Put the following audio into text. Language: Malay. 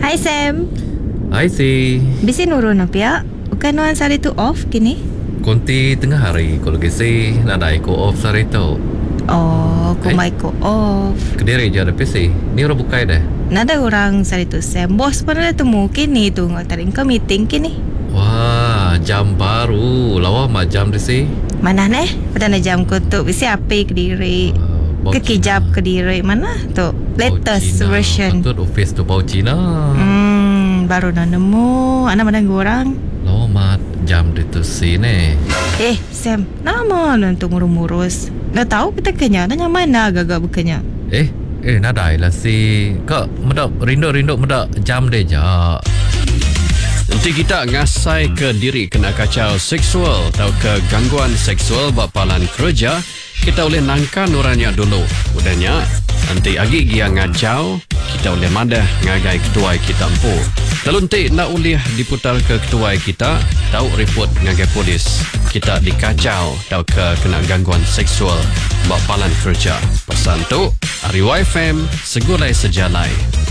Hai Sam. Hai si. Bisi nurun apa ya? Bukan nuan sari tu off kini? Konti tengah hari kalau gisi nada iko off sari tu. Oh, kumai ko off. Kediri je ada PC. Ni orang bukai dah. Nada orang sari tu Sam. Bos pun ada temu kini tu ngatarin ke meeting kini. Wah, jam baru. Lawa mah jam di si. Mana neh? Pada na jam ko tu bisi api kediri. Kekijap kediri mana tu? Latest version. Patut office tu bau Cina. Baru na nemu. Ana mana orang? Lawa mah jam di tu si ni. Sam, nama nanti ngurus-ngurus. Dah tahu kita kenya, nanya mana agak-agak bukannya. Nada lah si. Kak, medak rindu medak jam deh ja. Nanti kita ngasai ke diri kena kacau seksual atau ke gangguan seksual bapalan kerja, kita boleh nangkan orangnya dulu. Udahnya, nanti agi dia ngajau, kita boleh madah ngagai ketua kita empu. Lalu nanti nak boleh diputar ke ketua kita, tahu report ngagai polis. Kita dikacau atau ke kena gangguan seksual bapalan kerja. Pesan tu, Ari YFM, segulai sejalai.